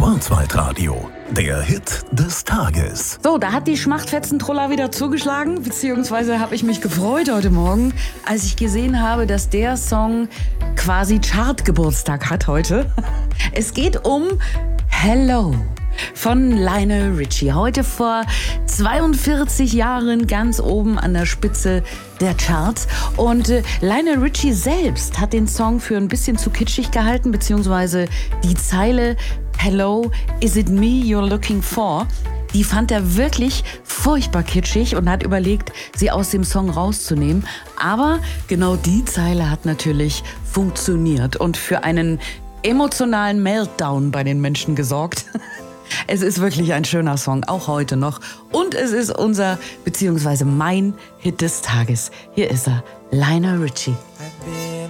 Schwarzwaldradio, der Hit des Tages. So, da hat die Schmachtfetzen-Troller wieder zugeschlagen, beziehungsweise habe ich mich gefreut heute Morgen, als ich gesehen habe, dass der Song quasi Chartgeburtstag hat heute. Es geht um Hello von Lionel Richie. Heute vor 42 Jahren ganz oben an der Spitze der Charts. Und Lionel Richie selbst hat den Song für ein bisschen zu kitschig gehalten, beziehungsweise die Zeile Hello, is it me you're looking for? Die fand er wirklich furchtbar kitschig und hat überlegt, sie aus dem Song rauszunehmen. Aber genau die Zeile hat natürlich funktioniert und für einen emotionalen Meltdown bei den Menschen gesorgt. Es ist wirklich ein schöner Song, auch heute noch. Und es ist unser, beziehungsweise mein Hit des Tages. Hier ist er, Lionel Richie.